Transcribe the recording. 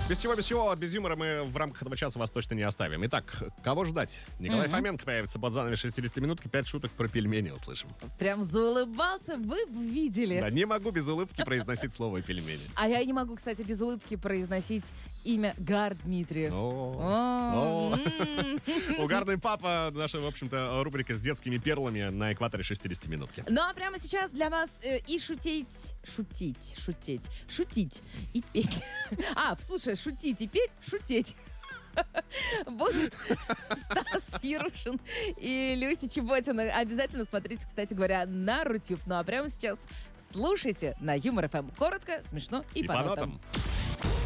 Без чего, без юмора мы в рамках этого часа вас точно не оставим. Итак, кого ждать? Николай Фоменко появится под занавес 60-минутки, 5 шуток про пельмени услышим. Прям заулыбался, вы бы видели. Да, не могу без улыбки произносить слово пельмени. А я не могу, кстати, без улыбки произносить имя Гар Дмитриев. Угарный папа, наша, в общем-то, рубрика с детскими перлами на экваторе 60-минутки. Ну а прямо сейчас для вас и шутить и петь. Слушай, шутить и петь, шутить. Будут Стас Ярушин и Люся Чеботина. Обязательно смотрите, кстати говоря, на Рутюб. Ну а прямо сейчас слушайте на Юмор ФМ. Коротко, смешно и по нотам.